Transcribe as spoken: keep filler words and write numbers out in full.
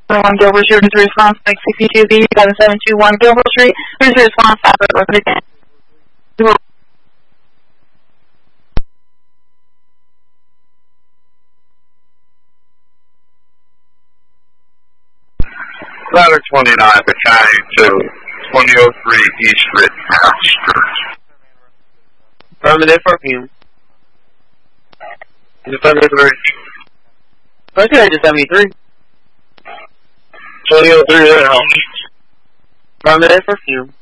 one Gilbert Street, emergency response, like C P two B, seven two one Gilbert Street, emergency response, stop it, repeat again. Ladder twenty-nine, Battalion two, twenty oh three East Rittenhouse Street. Affirmative for you. seventy-three. Let's do it to seventy-three. twenty oh three Rittenhouse. Affirmative for you.